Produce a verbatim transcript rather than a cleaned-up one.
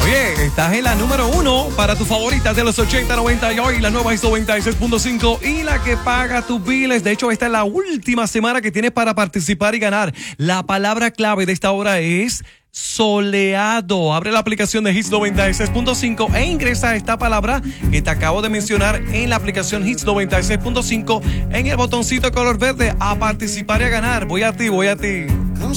Oye, estás en la número uno para tus favoritas de los ochenta, noventa y hoy, la nueva Hits noventa y seis punto cinco y la que paga tus biles. De hecho, esta es la última semana que tienes para participar y ganar. La palabra clave de esta hora es soleado. Abre la aplicación de Hits noventa y seis punto cinco e ingresa esta palabra que te acabo de mencionar en la aplicación Hits noventa y seis punto cinco en el botoncito de color verde a participar y a ganar. Voy a ti, voy a ti.